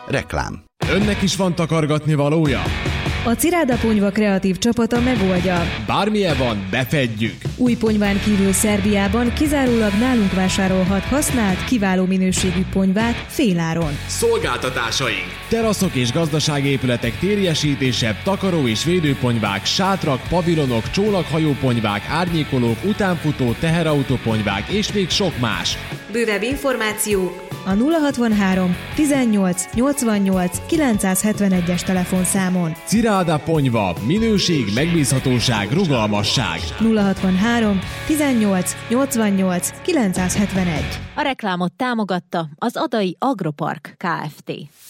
Reklám. Önnek is van takargatni valója? A Ciráda Ponyva kreatív csapata megoldja. Bármilyen van, befedjük! Új ponyván kívül Szerbiában kizárólag nálunk vásárolhat használt, kiváló minőségű ponyvát féláron. Szolgáltatásaink! Teraszok és gazdaságépületek térjesítése, takaró és védőponyvák, sátrak, pavilonok, csónakhajóponyvák, árnyékolók, utánfutó, teherautóponyvák és még sok más. Bővebb információ a 063 18 88 971-es telefonszámon. Ciráda Ponyva. Minőség, megbízhatóság, rugalmasság. 063 18 88 971. A reklámot támogatta az Adai Agropark Kft.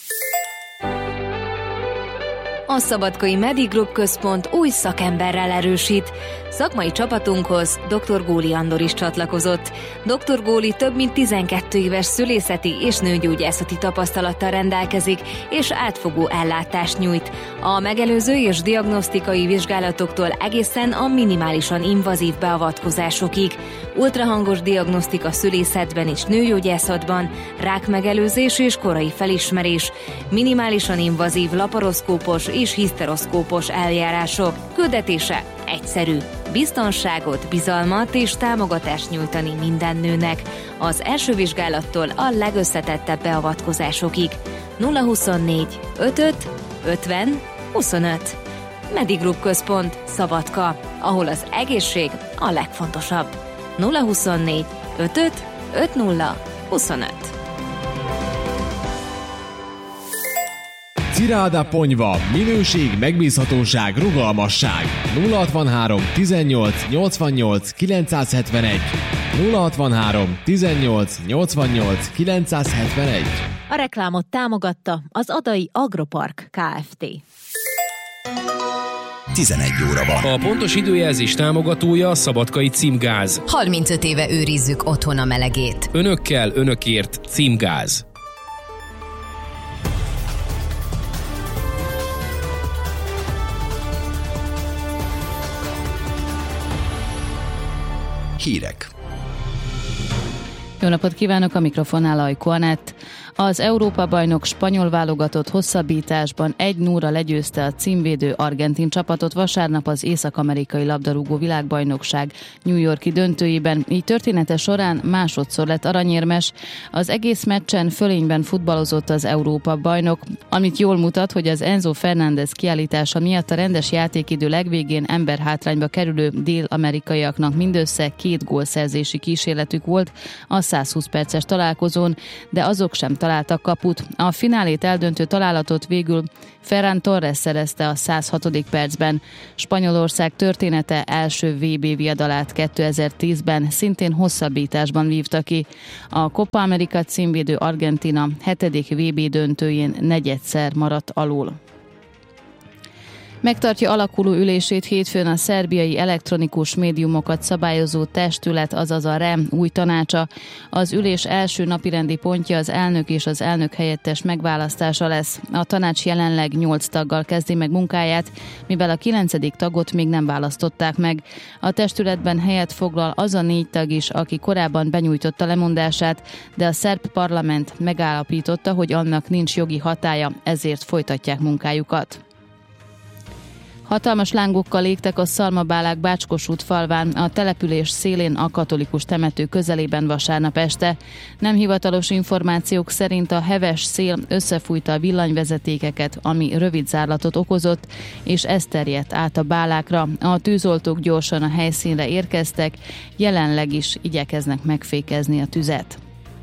A Szabadkai Medigroup Központ új szakemberrel erősít. Szakmai csapatunkhoz dr. Góli Andor is csatlakozott. Dr. Góli több mint 12 éves szülészeti és nőgyógyászati tapasztalattal rendelkezik, és átfogó ellátást nyújt. A megelőző és diagnosztikai vizsgálatoktól egészen a minimálisan invazív beavatkozásokig. Ultrahangos diagnosztika szülészetben és nőgyógyászatban, rákmegelőzés és korai felismerés, minimálisan invazív laparoszkópos és hiszteroszkópos eljárások. Küldetése egyszerű. Biztonságot, bizalmat és támogatást nyújtani minden nőnek. Az első vizsgálattól a legösszetettebb beavatkozásokig. 024 55 50 25. Medigroup Központ, Szabadka, ahol az egészség a legfontosabb. 024 55 50 25. Ciráda Ponyva. Minőség, megbízhatóság, rugalmasság. 063 18 88 971. 063 18 88 971. A reklámot támogatta az Adai Agropark Kft. 11 óra van. A pontos időjelzés támogatója a Szabadkai Címgáz. 35 éve őrizzük otthon a melegét. Önökkel, önökért Címgáz. Hírek. Jó napot kívánok, a mikrofonnál Ajko Anett. Az Európa-bajnok spanyol válogatott hosszabbításban 1-0-ra legyőzte a címvédő argentin csapatot vasárnap az észak-amerikai labdarúgó világbajnokság New York-i döntőjében. Így története során másodszor lett aranyérmes. Az egész meccsen fölényben futballozott az Európa-bajnok, amit jól mutat, hogy az Enzo Fernández kiállítása miatt a rendes játékidő legvégén emberhátrányba kerülő dél-amerikaiaknak mindössze 2 gólszerzési kísérletük volt a 120 perces találkozón, de azok sem találtak kaput. A finálét eldöntő találatot végül Ferran Torres szerezte a 106. percben. Spanyolország története első VB viadalát 2010-ben szintén hosszabbításban vívta ki. A Copa America címvédő Argentina 7. VB döntőjén negyedszer maradt alul. Megtartja alakuló ülését hétfőn a szerbiai elektronikus médiumokat szabályozó testület, azaz a REM új tanácsa. Az ülés első napirendi pontja az elnök és az elnök helyettes megválasztása lesz. A tanács jelenleg 8 taggal kezdi meg munkáját, mivel a 9. tagot még nem választották meg. A testületben helyet foglal az a 4 tag is, aki korábban benyújtotta lemondását, de a szerb parlament megállapította, hogy annak nincs jogi hatálya, ezért folytatják munkájukat. Hatalmas lángokkal égtek a szalmabálák Bácskos-út falván, a település szélén a katolikus temető közelében vasárnap este. Nem hivatalos információk szerint a heves szél összefújta a villanyvezetékeket, ami rövid zárlatot okozott, és ez terjedt át a bálákra. A tűzoltók gyorsan a helyszínre érkeztek, jelenleg is igyekeznek megfékezni a tüzet.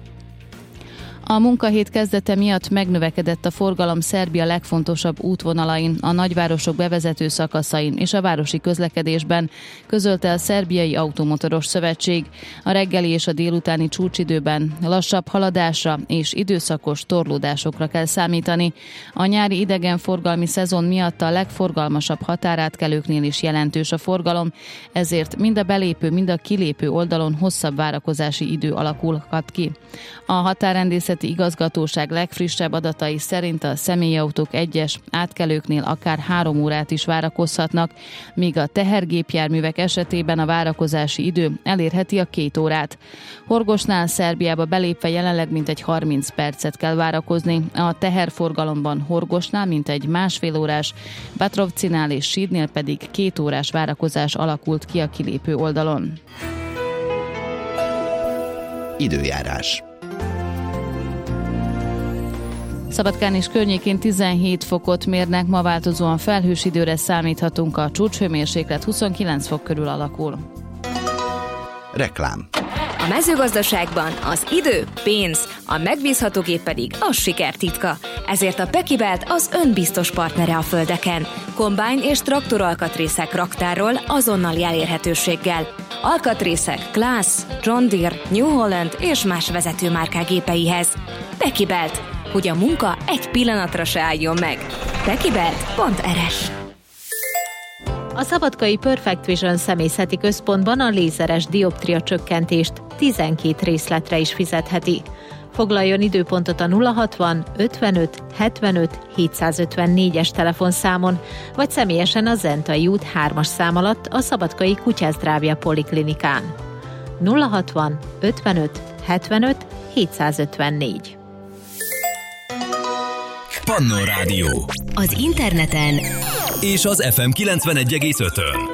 A munkahét kezdete miatt megnövekedett a forgalom Szerbia legfontosabb útvonalain, a nagyvárosok bevezető szakaszain és a városi közlekedésben, közölte a Szerbiai Automotoros Szövetség. A reggeli és a délutáni csúcsidőben lassabb haladásra és időszakos torlódásokra kell számítani. A nyári idegenforgalmi szezon miatt a legforgalmasabb határátkelőknél is jelentős a forgalom, ezért mind a belépő, mind a kilépő oldalon hosszabb várakozási idő alakulhat ki. A határrendészeti Közlekedészeti Igazgatóság legfrissebb adatai szerint a személyautók egyes átkelőknél akár 3 órát is várakozhatnak, míg a tehergépjárművek esetében a várakozási idő elérheti a 2 órát. Horgosnál Szerbiába belépve jelenleg mintegy 30 percet kell várakozni, a teherforgalomban Horgosnál mintegy 1,5 órás, Batrovcinál és Sídnél pedig 2 órás várakozás alakult ki a kilépő oldalon. Időjárás. Szabadkán és környékén 17 fokot mérnek, ma változóan felhős időre számíthatunk, a csúcshőmérséklet 29 fok körül alakul. Reklám. A mezőgazdaságban az idő pénz, a megbízható gép pedig a siker titka. Ezért a Pekibelt az önbiztos partnere a földeken. Kombájn és traktor alkatrészek raktárról azonnali elérhetőséggel. Alkatrészek Class, John Deere, New Holland és más vezetőmárkák gépeihez. Pekibelt, hogy a munka egy pillanatra se álljon meg. Pekibelt.rs. A szabadkai Perfect Vision személyzeti központban a lézeres dioptria csökkentést 12 részletre is fizetheti. Foglaljon időpontot a 060 55 75 754-es telefonszámon, vagy személyesen a Zentai út 3-as szám alatt a Szabadkai Kutyázdrávja Poliklinikán. 060 55 75 754. Pannó Rádió. Az interneten és az FM 91,5-ön.